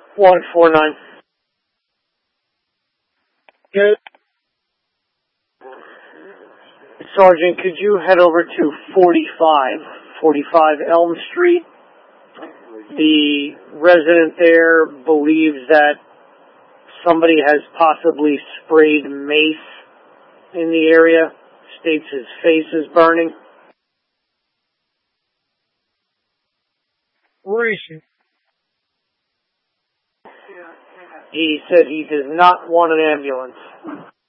149. Good. Sergeant, could you head over to 45 Elm Street? The resident there believes that somebody has possibly sprayed mace in the area. States his face is burning. Where is he? He said he does not want an ambulance.